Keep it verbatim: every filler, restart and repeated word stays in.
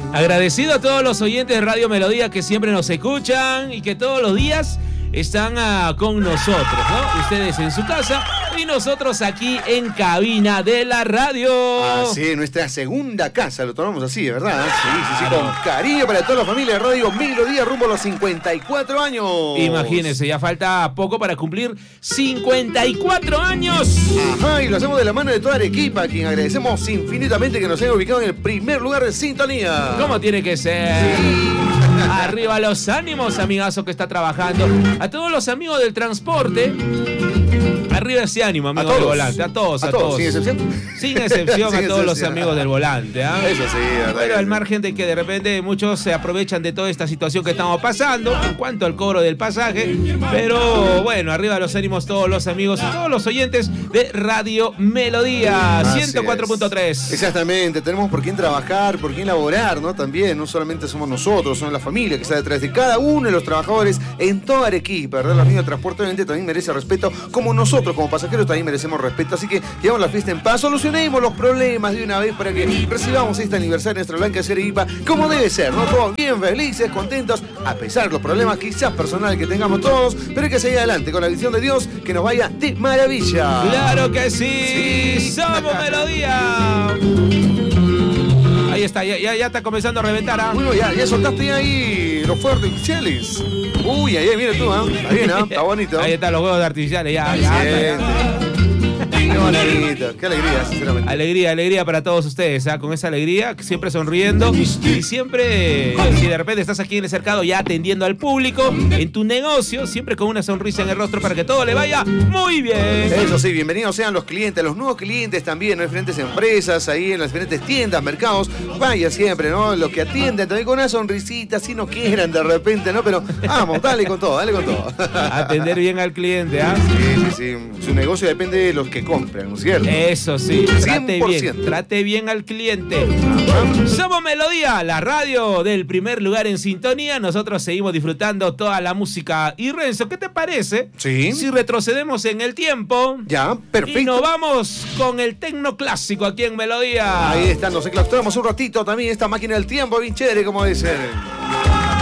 Agradecido a todos los oyentes de Radio Melodía que siempre nos escuchan y que todos los días están uh, con nosotros, ¿no? Ustedes en su casa y nosotros aquí en cabina de la radio. Así, nuestra segunda casa, lo tomamos así, ¿verdad? Sí, sí, sí, con cariño para toda la familia de Radio Melodía rumbo a los cincuenta y cuatro años. Imagínense, ya falta poco para cumplir cincuenta y cuatro años. Ajá, y lo hacemos de la mano de toda Arequipa, a quien agradecemos infinitamente que nos haya ubicado en el primer lugar de sintonía. ¿Cómo tiene que ser? Sí. Arriba los ánimos, amigazo que está trabajando. A todos los amigos del transporte, arriba ese ánimo, amigos del volante. A todos, a, a todos. todos. ¿Sin excepción? Sin excepción Sin a todos excepción. los amigos del volante. ¿eh? Eso sí, verdad. Pero al margen de que de repente muchos se aprovechan de toda esta situación que estamos pasando en cuanto al cobro del pasaje. Pero bueno, arriba los ánimos todos los amigos y todos los oyentes de Radio Melodía ciento cuatro punto tres. Exactamente, tenemos por quién trabajar, por quién laborar, ¿no? También, no solamente somos nosotros, son la familia que está detrás de cada uno de los trabajadores en toda Arequipa, ¿verdad? Los amigos de transporte obviamente también merecen respeto, como nosotros como pasajeros también merecemos respeto, así que llevamos la fiesta en paz, solucionemos los problemas de una vez para que recibamos este aniversario de nuestra blanca Arequipa como debe ser, ¿no? Todos bien felices, contentos, a pesar de los problemas quizás personales que tengamos todos, pero hay que seguir adelante con la visión de Dios, que nos vaya de maravilla. ¡Claro que sí! sí. ¡Somos Melodía! Ahí está, ya, ya, ya está comenzando a reventar, ¿ah? ¿eh? Bueno, ya, ya soltaste ahí los fuegos artificiales. Uy, ahí, mira tú, ¿ah? ¿eh? Está bien, ¿ah? ¿eh? Está bonito. Ahí están los fuegos artificiales, ya, ya, ya, ya. Qué bonito, qué alegría, sinceramente. Alegría, alegría para todos ustedes, ¿eh? Con esa alegría, siempre sonriendo y siempre, si de repente estás aquí en el cercado ya atendiendo al público, en tu negocio, siempre con una sonrisa en el rostro para que todo le vaya muy bien. Eso sí, bienvenidos sean los clientes, los nuevos clientes también, ¿no? En diferentes empresas, ahí en las diferentes tiendas, mercados, vaya siempre, ¿no? Los que atienden también con una sonrisita, si no quieran de repente, ¿no? Pero vamos, dale con todo, dale con todo. Atender bien al cliente, ¿ah? ¿eh? Sí, sí, sí. Su negocio depende de los que compran, ¿no es cierto? Eso sí, trate bien, trate bien al cliente. Ajá. Somos Melodía, la radio del primer lugar en sintonía. Nosotros seguimos disfrutando toda la música. Y Renzo, ¿qué te parece? Sí. Si retrocedemos en el tiempo. Ya, perfecto. Y nos vamos con el tecno clásico aquí en Melodía. Ahí está, nos enclaustramos un ratito también esta máquina del tiempo, bien chévere, como dicen.